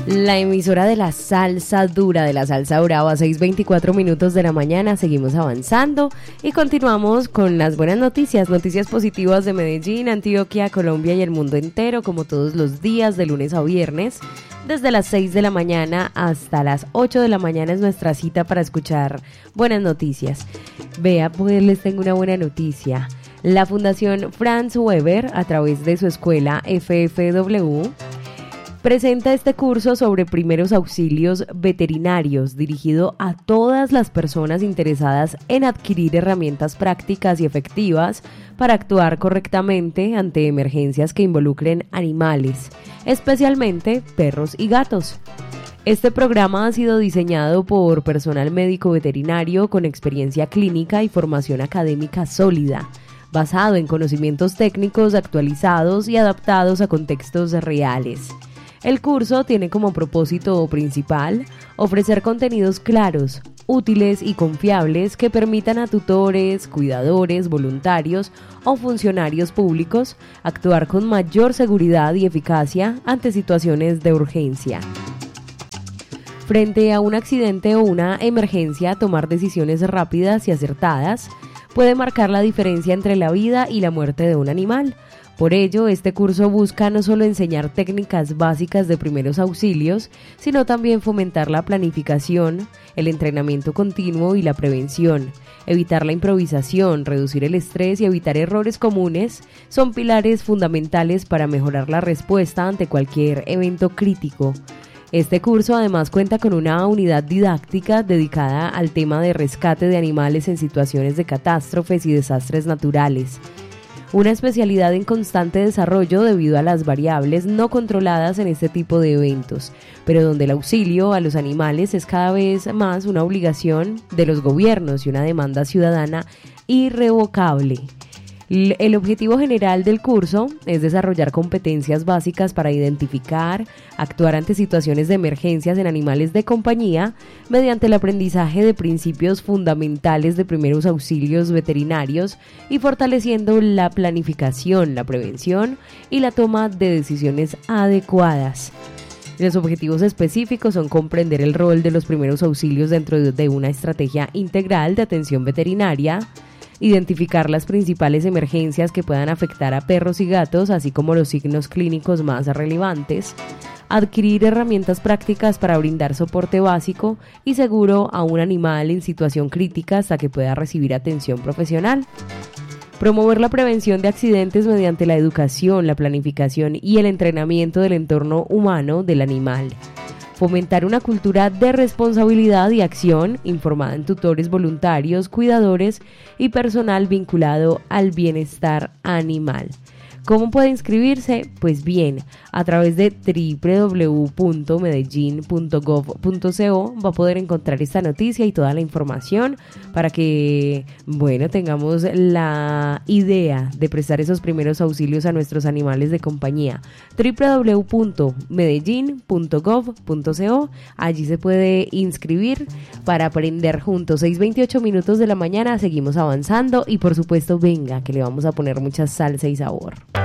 La emisora de la salsa dura, de la salsa brava, 6:24 minutos de la mañana. Seguimos avanzando y continuamos con las buenas noticias, noticias positivas de Medellín, Antioquia, Colombia y el mundo entero, como todos los días, de lunes a viernes. Desde las 6 de la mañana hasta las 8 de la mañana es nuestra cita para escuchar buenas noticias. Vea, pues les tengo una buena noticia. La Fundación Franz Weber, a través de su escuela FFW, presenta este curso sobre primeros auxilios veterinarios dirigido a todas las personas interesadas en adquirir herramientas prácticas y efectivas para actuar correctamente ante emergencias que involucren animales, especialmente perros y gatos. Este programa ha sido diseñado por personal médico veterinario con experiencia clínica y formación académica sólida, basado en conocimientos técnicos actualizados y adaptados a contextos reales. El curso tiene como propósito principal ofrecer contenidos claros, útiles y confiables que permitan a tutores, cuidadores, voluntarios o funcionarios públicos actuar con mayor seguridad y eficacia ante situaciones de urgencia. Frente a un accidente o una emergencia, tomar decisiones rápidas y acertadas puede marcar la diferencia entre la vida y la muerte de un animal. Por ello, este curso busca no solo enseñar técnicas básicas de primeros auxilios, sino también fomentar la planificación, el entrenamiento continuo y la prevención. Evitar la improvisación, reducir el estrés y evitar errores comunes son pilares fundamentales para mejorar la respuesta ante cualquier evento crítico. Este curso además cuenta con una unidad didáctica dedicada al tema de rescate de animales en situaciones de catástrofes y desastres naturales. Una especialidad en constante desarrollo debido a las variables no controladas en este tipo de eventos, pero donde el auxilio a los animales es cada vez más una obligación de los gobiernos y una demanda ciudadana irrevocable. El objetivo general del curso es desarrollar competencias básicas para identificar, actuar ante situaciones de emergencias en animales de compañía mediante el aprendizaje de principios fundamentales de primeros auxilios veterinarios y fortaleciendo la planificación, la prevención y la toma de decisiones adecuadas. Los objetivos específicos son comprender el rol de los primeros auxilios dentro de una estrategia integral de atención veterinaria, identificar las principales emergencias que puedan afectar a perros y gatos, así como los signos clínicos más relevantes, adquirir herramientas prácticas para brindar soporte básico y seguro a un animal en situación crítica hasta que pueda recibir atención profesional. Promover la prevención de accidentes mediante la educación, la planificación y el entrenamiento del entorno humano del animal. Fomentar una cultura de responsabilidad y acción informada en tutores voluntarios, cuidadores y personal vinculado al bienestar animal. ¿Cómo puede inscribirse? Pues bien, a través de www.medellin.gov.co va a poder encontrar esta noticia y toda la información para que, tengamos la idea de prestar esos primeros auxilios a nuestros animales de compañía. www.medellin.gov.co, allí se puede inscribir para aprender juntos. 6:28 minutos de la mañana, seguimos avanzando y por supuesto venga que le vamos a poner mucha salsa y sabor.